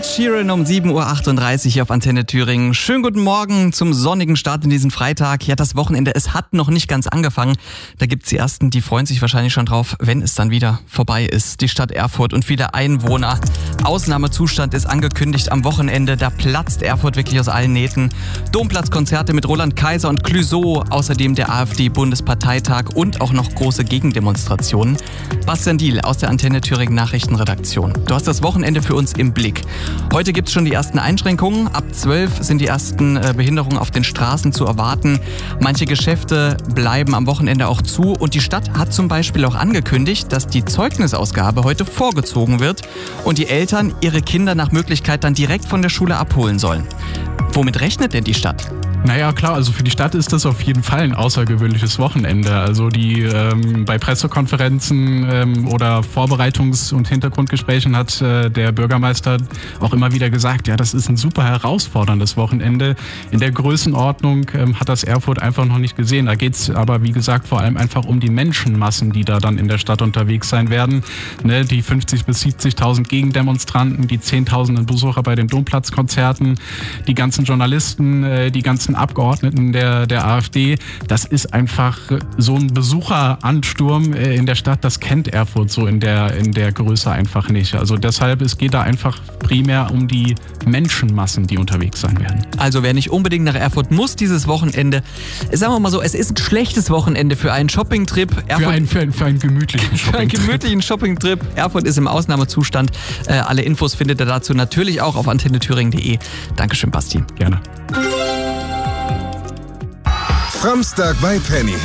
Ed Sheeran um 7.38 Uhr hier auf Antenne Thüringen. Schönen guten Morgen zum sonnigen Start in diesen Freitag. Ja, das Wochenende, es hat noch nicht ganz angefangen. Da gibt's die Ersten, die freuen sich wahrscheinlich schon drauf, wenn es dann wieder vorbei ist. Die Stadt Erfurt und viele Einwohner. Ausnahmezustand ist angekündigt am Wochenende. Da platzt Erfurt wirklich aus allen Nähten. Domplatzkonzerte mit Roland Kaiser und Clouseau. Außerdem der AfD-Bundesparteitag und auch noch große Gegendemonstrationen. Bastian Diehl aus der Antenne Thüringen Nachrichtenredaktion. Du hast das Wochenende für uns im Blick. Heute gibt es schon die ersten Einschränkungen. Ab 12 sind die ersten Behinderungen auf den Straßen zu erwarten. Manche Geschäfte bleiben am Wochenende auch zu. Und die Stadt hat zum Beispiel auch angekündigt, dass die Zeugnisausgabe heute vorgezogen wird und die Eltern ihre Kinder nach Möglichkeit dann direkt von der Schule abholen sollen. Womit rechnet denn die Stadt? Naja, klar, also für die Stadt ist das auf jeden Fall ein außergewöhnliches Wochenende. Also die bei Pressekonferenzen oder Vorbereitungs- und Hintergrundgesprächen hat der Bürgermeister auch immer wieder gesagt, ja, das ist ein super herausforderndes Wochenende. In der Größenordnung hat das Erfurt einfach noch nicht gesehen. Da geht's aber, wie gesagt, vor allem einfach um die Menschenmassen, die da dann in der Stadt unterwegs sein werden. Ne, die 50.000 bis 70.000 Gegendemonstranten, die Zehntausenden Besucher bei den Domplatzkonzerten, die ganzen Journalisten, die ganzen Abgeordneten der AfD. Das ist einfach so ein Besucheransturm in der Stadt, das kennt Erfurt so in der Größe einfach nicht. Also deshalb, es geht da einfach primär um die Menschenmassen, die unterwegs sein werden. Also wer nicht unbedingt nach Erfurt muss dieses Wochenende, sagen wir mal so, es ist ein schlechtes Wochenende für einen Shoppingtrip. Für einen gemütlichen Shoppingtrip. Für einen gemütlichen Shoppingtrip. Erfurt ist im Ausnahmezustand. Alle Infos findet ihr dazu natürlich auch auf antennethüringen.de. Dankeschön, Basti. Gerne. Samstag bei Penny.